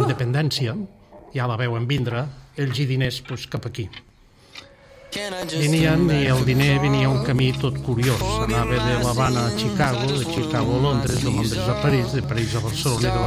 independència, ja la veuen vindre, ells i diners cap aquí. Venien, i el diner venia un camí tot curiós. Anava de l'Havana a Chicago, de Chicago a Londres, de Londres a París, de París a Barcelona i de